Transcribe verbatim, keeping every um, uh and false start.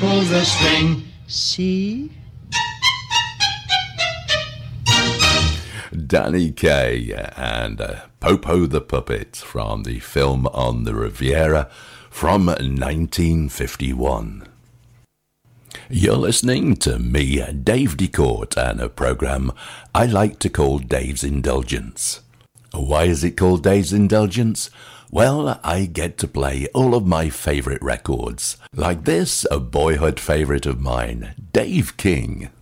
Pull the string. See? Danny Kaye and uh, Popo the Puppet from the film On the Riviera from nineteen fifty-one. You're listening to me, Dave DeCourt, and a program I like to call Dave's Indulgence. Why is it called Dave's Indulgence? Well, I get to play all of my favourite records, like this, a boyhood favourite of mine, Dave King.